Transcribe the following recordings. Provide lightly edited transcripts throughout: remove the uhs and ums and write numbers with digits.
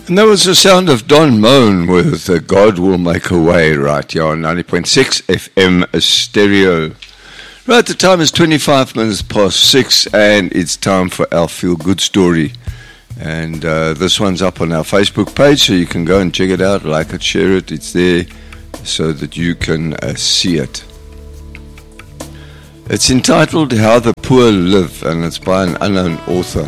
And that was the sound of Don Moen with God Will Make a Way right here on 90.6 FM stereo. Right, the time is 25 minutes past 6 and it's time for our Feel Good story. And this one's up on our Facebook page, so you can go and check it out, like it, share it. It's there so that you can see it. It's entitled How the Poor Live, and it's by an unknown author.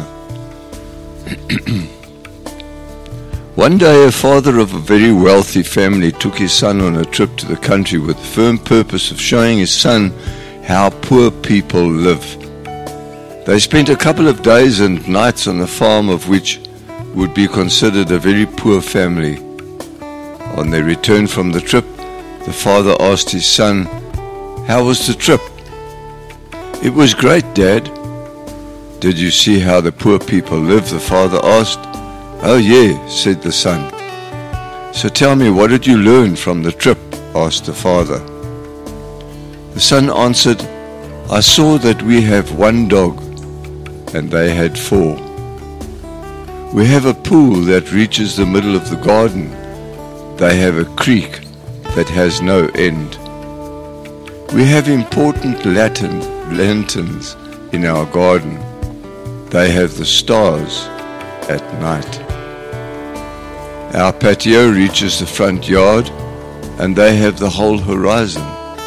One day, a father of a very wealthy family took his son on a trip to the country with the firm purpose of showing his son how poor people live. They spent a couple of days and nights on a farm of which would be considered a very poor family. On their return from the trip, the father asked his son, "How was the trip?" "It was great, Dad." "Did you see how the poor people live?" the father asked. "Oh yeah," said the son. "So tell me, what did you learn from the trip?" asked the father. The son answered, "I saw that we have one dog, and they had 4. We have a pool that reaches the middle of the garden. They have a creek that has no end. We have important lanterns in our garden. They have the stars at night. Our patio reaches the front yard, and they have the whole horizon.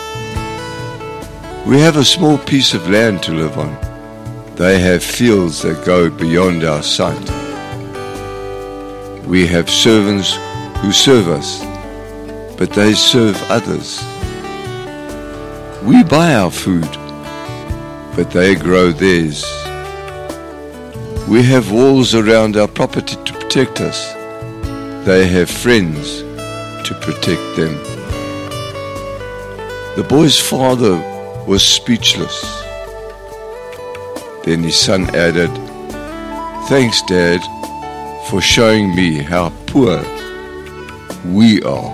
We have a small piece of land to live on. They have fields that go beyond our sight. We have servants who serve us, but they serve others. We buy our food, but they grow theirs. We have walls around our property to protect us. They have friends to protect them." The boy's father was speechless. Then his son added, "Thanks, Dad, for showing me how poor we are."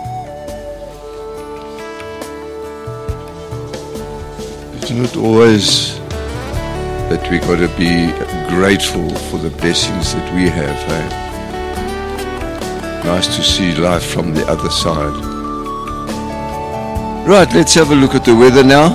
Isn't it always that we got to be grateful for the blessings that we have, hey? Nice to see life from the other side. Right, let's have a look at the weather now.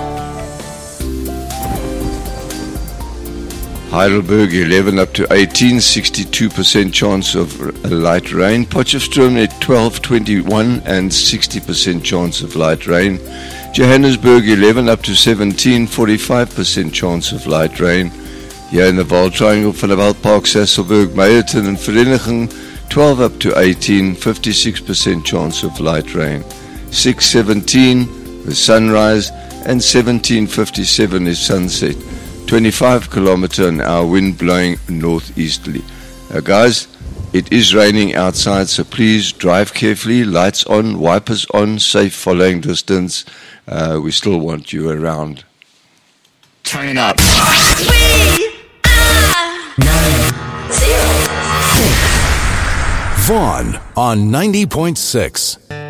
Heidelberg 11 up to 18, 62% chance of light rain. Potchefstroom at 12, 21 and 60% chance of light rain. Johannesburg 11 up to 17, 45% chance of light rain. Here in the Vaal Triangle, Vanderbilt Park, Sasolburg, Meyerton and Vereniging 12 up to 18, 56% chance of light rain. 6:17 the sunrise and 17:57 is sunset. 25 kilometer an hour wind blowing northeasterly. Guys, it is raining outside, so please drive carefully. Lights on, wipers on, safe following distance. We still want you around. Turn it up. 3 9 0 6 Vaughan on 90.6.